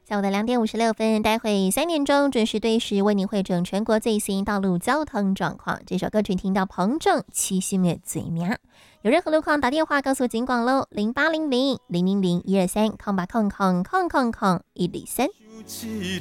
下午的2点56分，待会3点钟准时对时为您汇整全国最新道路交通状况。这首歌曲听到彭正七星的嘴名，有任何路况打电话告诉警广喽，0800 000 123，空123。